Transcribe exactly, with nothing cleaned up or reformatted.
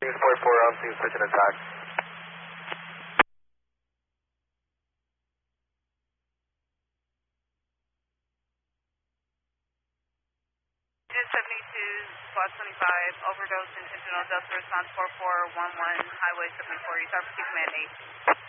four four on scene, such an attack. seventy-two, squad twenty-five, overdose intentional Delta response four four one one, highway seventy-four, East Harvard Command eight.